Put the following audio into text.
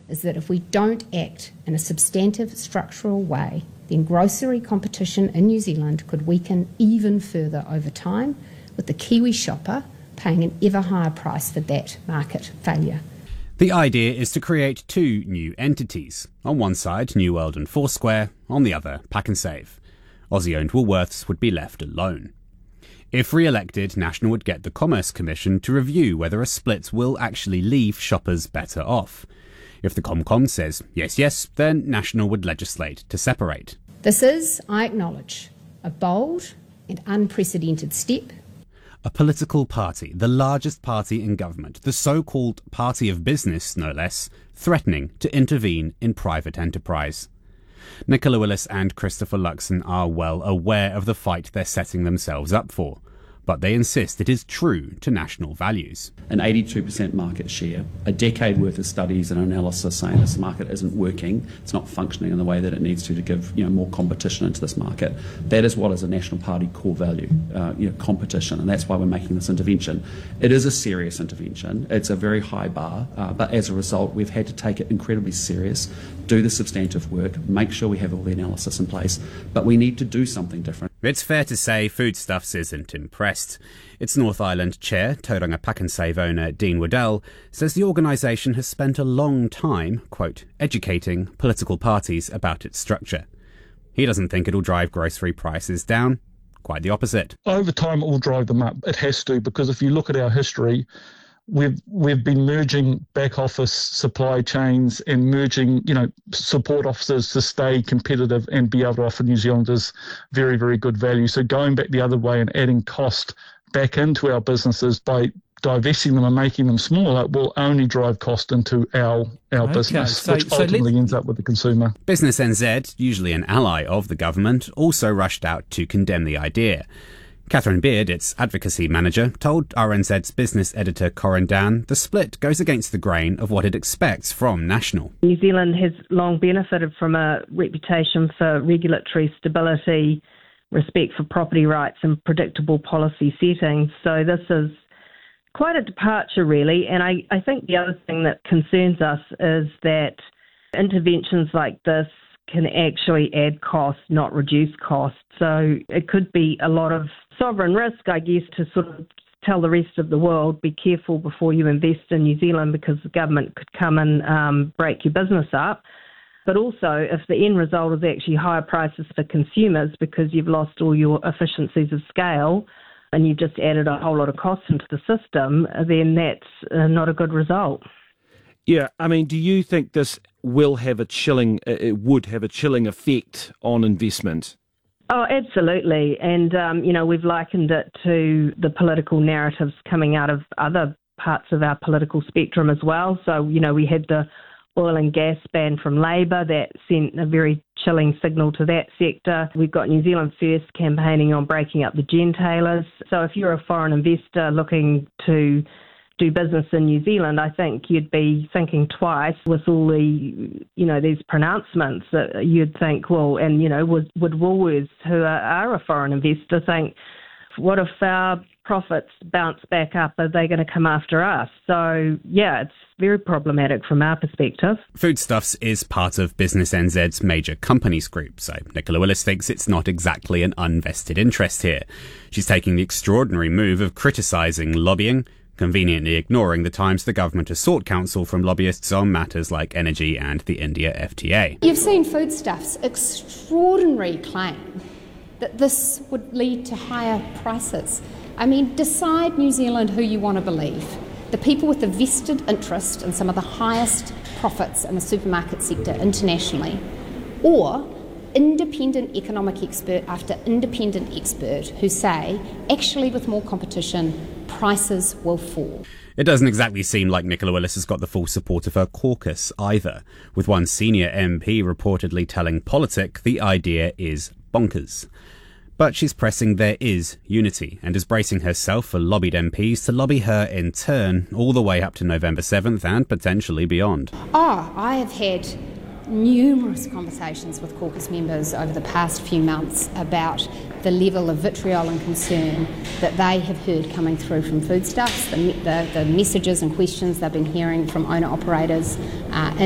is that if we don't act in a substantive structural way, then grocery competition in New Zealand could weaken even further over time, with the Kiwi shopper paying an ever higher price for that market failure. The idea is to create two new entities. On one side, New World and Foursquare, on the other, Pak'nSave. Aussie-owned Woolworths would be left alone. If re-elected, National would get the Commerce Commission to review whether a split will actually leave shoppers better off. If the ComCom says yes, then National would legislate to separate. This is, I acknowledge, a bold and unprecedented step. A political party, the largest party in government, the so-called party of business, no less, threatening to intervene in private enterprise. Nicola Willis and Christopher Luxon are well aware of the fight they're setting themselves up for, but they insist it is true to national values. An 82% market share, a decade worth of studies and analysis saying this market isn't working, it's not functioning in the way that it needs to give more competition into this market. That is what is a National Party core value, competition, and that's why we're making this intervention. It is a serious intervention, it's a very high bar, but as a result we've had to take it incredibly serious, do the substantive work, make sure we have all the analysis in place, but we need to do something different. It's fair to say Foodstuffs isn't impressed. Its North Island chair, Tauranga Pak'nSave owner Dean Waddell, says the organisation has spent a long time, quote, educating political parties about its structure. He doesn't think it'll drive grocery prices down. Quite the opposite. Over time it will drive them up. It has to, because if you look at our history, we've been merging back office supply chains and merging, support officers to stay competitive and be able to offer New Zealanders very, very good value. So going back the other way and adding cost back into our businesses by divesting them and making them smaller will only drive cost into our business, which ultimately ends up with the consumer. Business NZ, usually an ally of the government, also rushed out to condemn the idea. Catherine Beard, its advocacy manager, told RNZ's business editor Corin Dan the split goes against the grain of what it expects from National. New Zealand has long benefited from a reputation for regulatory stability, respect for property rights and predictable policy settings. So this is quite a departure, really. And I think the other thing that concerns us is that interventions like this can actually add cost, not reduce cost. So it could be a lot of sovereign risk, I guess, to sort of tell the rest of the world, be careful before you invest in New Zealand because the government could come and break your business up. But also, if the end result is actually higher prices for consumers because you've lost all your efficiencies of scale and you've just added a whole lot of costs into the system, then that's not a good result. Yeah, I mean, do you think this will have it would have a chilling effect on investment? Oh, absolutely. And, we've likened it to the political narratives coming out of other parts of our political spectrum as well. So, we had the oil and gas ban from Labour that sent a very chilling signal to that sector. We've got New Zealand First campaigning on breaking up the gentailers. So if you're a foreign investor looking to do business in New Zealand, I think you'd be thinking twice with all the, these pronouncements that you'd think, would Woolworths, who are a foreign investor, think, what if our profits bounce back up? Are they going to come after us? So, yeah, it's very problematic from our perspective. Foodstuffs is part of Business NZ's major companies group, so Nicola Willis thinks it's not exactly an unvested interest here. She's taking the extraordinary move of criticising lobbying, conveniently ignoring the times the government has sought counsel from lobbyists on matters like energy and the India FTA. You've seen Foodstuffs' extraordinary claim that this would lead to higher prices. I mean, decide, New Zealand, who you want to believe. The people with the vested interest in some of the highest profits in the supermarket sector internationally, or independent economic expert after independent expert who say, actually with more competition, prices will fall. It doesn't exactly seem like Nicola Willis has got the full support of her caucus either, with one senior MP reportedly telling Politic the idea is bonkers. But she's pressing there is unity and is bracing herself for lobbied MPs to lobby her in turn all the way up to November 7th and potentially beyond. I have had numerous conversations with caucus members over the past few months about the level of vitriol and concern that they have heard coming through from Foodstuffs, the messages and questions they've been hearing from owner-operators